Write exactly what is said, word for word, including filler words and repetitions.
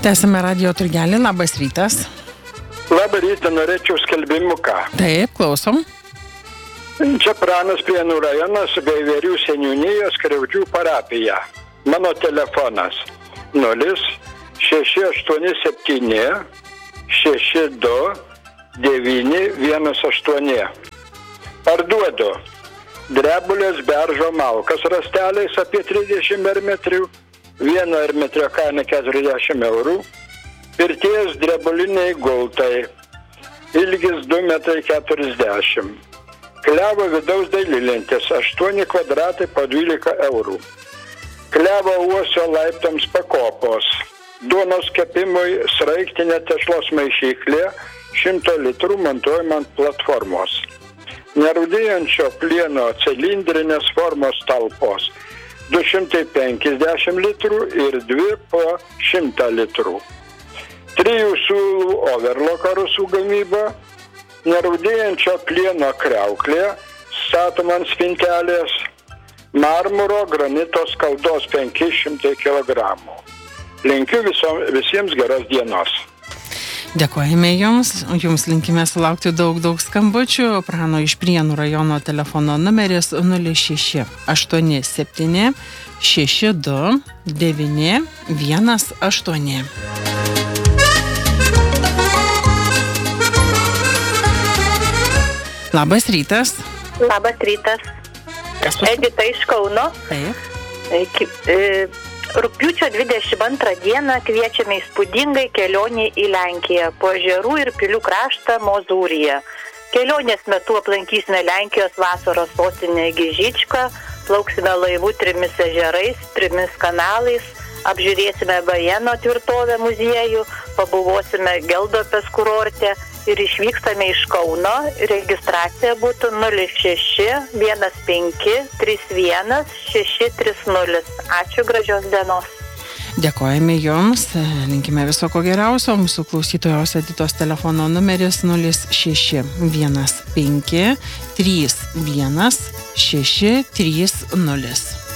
Tęsime radio turgelį, labas rytas. Labą rytą, norėčiau skelbimuką. Taip, klausom. Čia Pranas Prienų rajonas, Gaiverių seniūnijos, Kriaudžių parapija. Mano telefonas nulis šeši aštuoni septyni šeši du devyni vienas aštuoni. Parduodu drebulės beržo malkas rasteliais apie trisdešimt ermetrių, vieno ermetrio kaina keturiasdešimt eurų, pirties drebuliniai gultai, ilgis du metrai keturiasdešimt, klevo vidaus dailylentės aštuoni kvadratai po dvylika eurų, klevo uosio laiptams pakopos, duonos kepimui sraigtinė tešlos maišyklė šimto litrų montuojama ant platformos, nerūdijančio plieno cilindrinės formos talpos du šimtai penkiasdešimt litrų ir dvi po šimtą litrų. Trijų siūlų overloko rusų gamyba, nerūdijančio plieno kriauklė, statoma ant spintelės, marmuro granito skaldos penki šimtai kilogramų. Linkiu viso, visiems geros dienos. Dėkojame Jums, Jums linkime sulaukti daug, daug skambučių. Prano iš Prienų rajono telefono numeris nulis šeši aštuoni septyni šeši du devyni vienas aštuoni. Labas rytas. Labas rytas. Edita iš Kauno. Taip. Rugpjūčio dvidešimt antrą dieną kviečiame įspūdingai kelionį į Lenkiją, po ežerų ir pilių kraštą Mozūriją. Kelionės metu aplankysime Lenkijos vasaros sostinę Gižičką, plauksime laivų trimis ežerais, trimis kanalais, apžiūrėsime Bajeno tvirtovę muziejų, pabuvosime Geldopės kurorte ir išvykstame iš Kauno. Registracija būtų nulis šeši vienas penki trys vienas šeši trys nulis. Ačiū, gražios dienos. Dėkojame Jums, linkime viso ko geriausio. Mūsų klausytojos Editos telefono numeris nulis šeši vienas penki trys vienas šeši trys nulis.